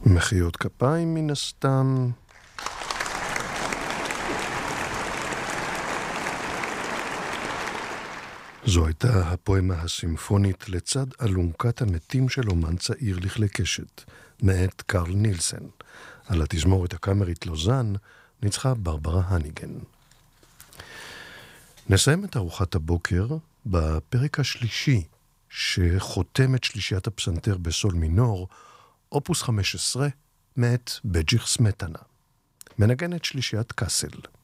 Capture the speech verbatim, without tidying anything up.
מחיאות כפיים מן הסתם. זו הייתה הפואמה הסימפונית לצד אלונקת המתים של אומן צעיר לכלי קשת, מאת קרל נילסן. על התזמורת הקאמרית לוזן ניצחה ברברה הניגן. נסיים את ארוחת הבוקר בפרק השלישי שחותם את שלישיית הפסנתר בסול מינור, אופוס חמש עשרה מאת בג'יך סמטנה. מנגנת שלישיית קאסל.